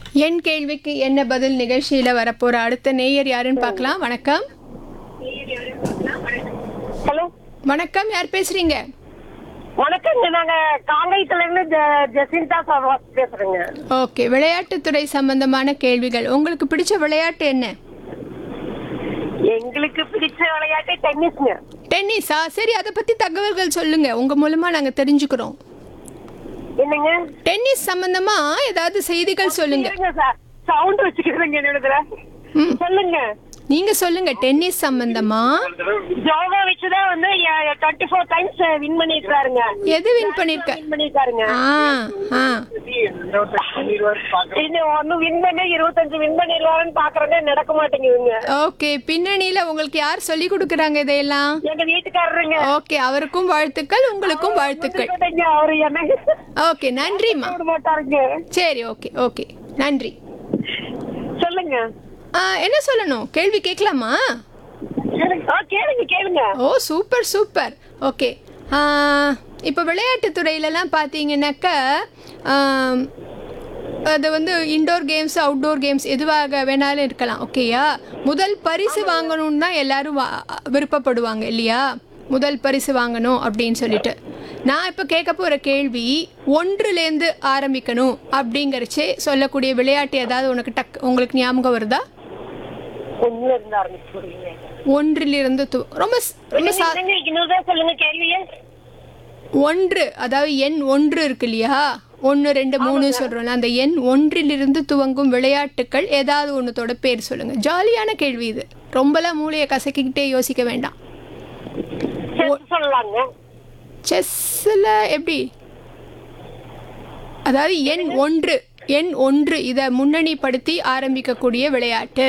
என் கேள்விக்கு என்ன பதில் நிகழ்ச்சியில வரப்போற அடுத்த நேயர் யாருன்னு பார்க்கலாம். வணக்கம். ஹலோ வணக்கம், யார் பேசுறீங்க? வணக்கங்க. நாங்க காங்கைத்துல இருந்து ஜெசிந்தா சர்வாஸ் பேசுறேங்க. ஓகே, விளையாட்டுத்துறை சம்பந்தமான கேள்விகள். உங்களுக்கு பிடிச்ச விளையாட்டு என்ன? எங்களுக்கு பிடிச்ச விளையாட்டு டென்னிஸ்ங்க. டென்னிஸா? சரி, அதை பத்தி தகவல்கள் சொல்லுங்க, உங்க மூலமா நாங்க தெரிஞ்சுக்கிறோம். என்னங்க? டென்னிஸ் சம்பந்தமா ஏதாவது செய்திகள் சொல்லுங்க. இருங்க சார், சவுண்ட் வச்சுக்கிறேங்க என்னோட. சொல்லுங்க. நீங்க சொல்லுங்க, டென்னிஸ் சம்பந்தமா. ஜோகோவிச் தான் வந்து 24 டைம்ஸ் வின் பண்ணிருக்காருங்க. எது வின் பண்ணிருக்க? வின் பண்ணிருக்காருங்க. இன்னும் ஒன்னு வின் பண்ணி 25 வின் பண்ணிடுவாருன்னு பாக்குறதே நடக்க மாட்டேங்குதுங்க. ஓகே, பின்னணியில உங்களுக்கு யார் சொல்லி கொடுக்கறாங்க இதையெல்லாம்? எங்க வீட்டுக்காரருங்க. ஓகே, அவருக்கும் வாழ்த்துக்கள், உங்களுக்கும் வாழ்த்துக்கள். அவரு என்ன ஓகே, நன்றிம்மா. விட மாட்டாருங்க. சரி, ஓகே ஓகே, நன்றி. சொல்லுங்க. என்ன சொல்லணும்? கேள்வி கேட்கலாமா? கேளுங்க கேளுங்க. ஓ, சூப்பர் சூப்பர். ஓகே, இப்போ விளையாட்டுத்துறையிலலாம் பார்த்தீங்கன்னாக்கா அது வந்து இன்டோர் கேம்ஸ், அவுட்டோர் கேம்ஸ் எதுவாக வேணாலும் இருக்கலாம். ஓகேயா? முதல் பரிசு வாங்கணும்னு தான் எல்லாரும் விருப்பப்படுவாங்க இல்லையா? முதல் பரிசு வாங்கணும் அப்படின்னு சொல்லிட்டு. நான் இப்போ கேட்க போகிற கேள்வி, ஒன்றுலேருந்து ஆரம்பிக்கணும் அப்படிங்கிறச்சே சொல்லக்கூடிய விளையாட்டு ஏதாவது உங்களுக்கு ஞாபகம் வருதா? ஒன்றிலிருந்து ரொம்ப சொல்லுங்க கேள்வியே. ஒன்று, அதாவது எண் ஒன்று இருக்கு இல்லையா? 1 2 3 சொல்றோம்ல, அந்த எண் ஒன்றிலிருந்து துவங்கும் விளையாட்டுக்கள் ஏதாவது ஒன்றத்தோட பேர் சொல்லுங்க. ஜாலியான கேள்வி இது, ரொம்பலாம் மூளையை கசக்கிக்கிட்டே யோசிக்க வேண்டாம். செஸ்ல எப்படி? அதாவது எண் ஒன்று இதை முன்னணிப்படுத்தி ஆரம்பிக்கக்கூடிய விளையாட்டு.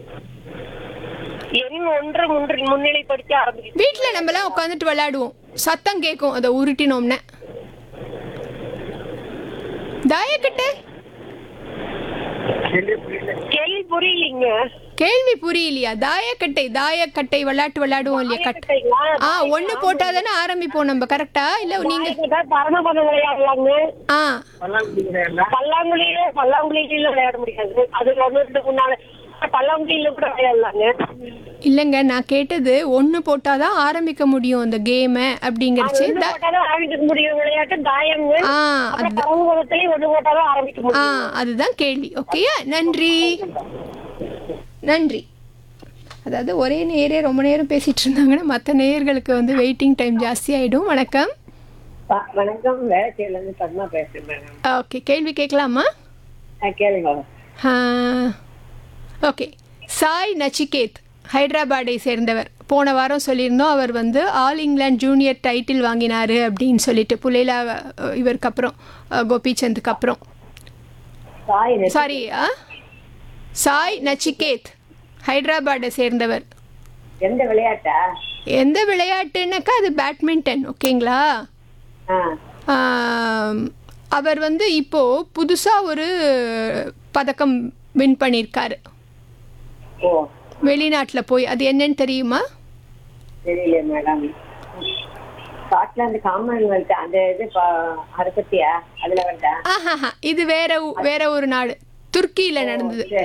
முன்னிலைப்படுத்தி ஆரம்பிக்கும். வீட்டுல நம்மலாம் உட்காந்துட்டு விளையாடுவோம், சத்தம் கேட்கும் அதை உருட்டினோம்னா. தாயக்கட்டை? கேள்வி புரியலீங்க. கேள்வி புரியலையா? தாயக்கட்டை விளையாட்டு விளையாடுவோம் இல்லையா? ஒண்ணு போட்டாதானே ஆரம்பிப்போம் நம்ம, கரெக்டா? இல்ல நீங்க பரமபதம் விளையாடலாங்க. பல்லாங்குழியில விளையாட முடியாது. அது முன்னால பல்லாங்குழியில கூட விளையாடலாங்க. இல்லங்க, நான் கேட்டது ஒண்ணு போட்டாதான் ஆரம்பிக்க முடியும் அந்த கேம் அப்படிங்கறச்சு. ஆரம்பிக்க முடியும் விளையாட்டு தாயங்க. ஒண்ணு போட்டாதான் ஆரம்பிக்க முடியும். அதுதான் கேள்வி. ஓகேயா? நன்றி நன்றி. அதாவது ஒரே நேரே ரொம்ப நேரம் பேசிட்டு இருந்தாங்கன்னா மற்ற நேயர்களுக்கு வந்து வெயிட்டிங் டைம் ஜாஸ்தி ஆயிடும். வணக்கம். வணக்கம், வேலைச்சேரியிலிருந்து பத்மா பேசுறேன். ஓகே, கேள்வி கேட்கலாமா? கேளுங்க. ஓகே, சாய் நச்சிகேத் ஹைதராபாத்தை சேர்ந்தவர். போன வாரம் சொல்லியிருந்தோம், அவர் வந்து ஆல் இங்கிலாந்து ஜூனியர் டைட்டில் வாங்கினாரு அப்படின்னு சொல்லிட்டு, புலேலா இவருக்கு அப்புறம் கோபிச்சந்துக்கு அப்புறம். சாரி, சாய் நச்சிகேத் ஹைதராபாத்தை சேர்ந்தவர். எந்த விளையாட்டுனாக்கா அது பேட்மிண்டன். ஓகேங்களா? அவர் வந்து இப்போ புதுசா ஒரு பதக்கம் வின் பண்ணியிருக்காரு வெளிநாட்டுல போய். அது என்னன்னு தெரியுமா? தெரியல மேடம். ஸ்காட்லாந்து காமன்வெல்த் அந்த இது அத பத்தியா? அதுல வந்தா? இது வேற ஒரு நாடு, துருக்கியில நடந்தது.